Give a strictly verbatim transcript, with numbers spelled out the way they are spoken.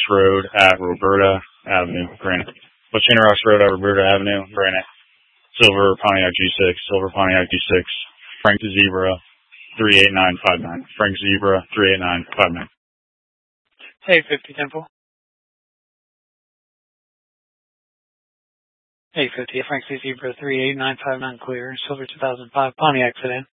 Rocks Road at Roberta Avenue, Granite. West Chain Rocks Road at Roberta Avenue, Granite. Silver Pontiac G six, Silver Pontiac G six, Frank Zebra, three eight nine five nine. Frank Zebra, three eight nine five nine. eight fifty Temple. eight fifty Frank Zebra, three eight nine five nine clear, Silver two thousand five Pontiac sedan.